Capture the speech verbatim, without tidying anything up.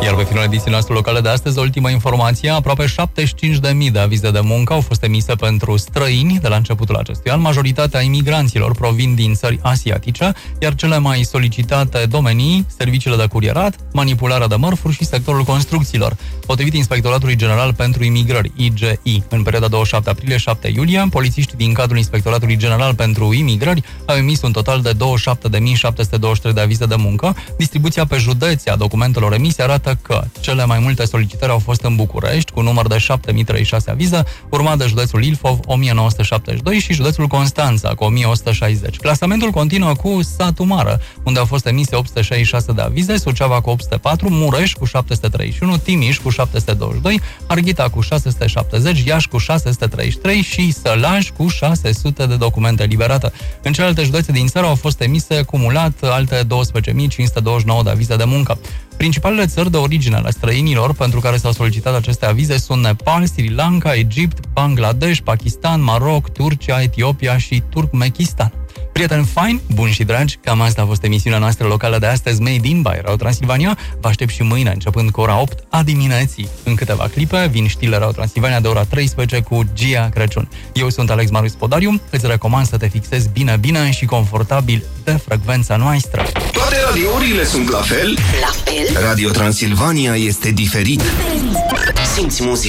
Iar pe finalul ediției noastre locale de astăzi, ultima informație, aproape șaptezeci și cinci de mii de avize de muncă au fost emise pentru străini de la începutul acestui an. Majoritatea imigranților provin din țări asiatice, iar cele mai solicitate domenii, serviciile de curierat, manipularea de mărfuri și sectorul construcțiilor. Potrivit Inspectoratului General pentru Imigrări, I G I, în perioada douăzeci și șapte aprilie - șapte iulie, polițiștii din cadrul Inspectoratului General pentru Imigrări au emis un total de douăzeci și șapte de mii șapte sute douăzeci și trei de avize de muncă. Distribuția pe județe a documentelor emise arată că cele mai multe solicitări au fost în București, cu număr de șapte mii treizeci și șase avize, urmat de județul Ilfov, o mie nouă sute șaptezeci și doi, și județul Constanța, cu o mie o sută șaizeci. Clasamentul continuă cu Satu Mare, unde au fost emise opt sute șaizeci și șase de avize, Suceava cu opt sute patru, Mureș cu șapte sute treizeci și unu, Timiș cu șapte sute douăzeci și doi, Arghita cu șase sute șaptezeci, Iași cu șase sute treizeci și trei și Sălaj cu șase sute de documente eliberate. În celelalte județe din țară au fost emise cumulat alte douăsprezece mii cinci sute douăzeci și nouă de avize de muncă. Principalele țări de origine ale străinilor pentru care s-au solicitat aceste avize sunt Nepal, Sri Lanka, Egipt, Bangladesh, Pakistan, Maroc, Turcia, Etiopia și Turkmenistan. Prieteni faini, buni și dragi, cam asta a fost emisiunea noastră locală de astăzi, Made in by Radio Transilvania. Vă aștept și mâine, începând cu ora opt a dimineții. În câteva clipe vin știrile Radio Transilvania de ora treisprezece cu Gia Crăciun. Eu sunt Alex Marius Podariu, îți recomand să te fixezi bine, bine și confortabil de frecvența noastră. Toate radiourile sunt la fel? La fel? Radio Transilvania este diferit. Simți muzica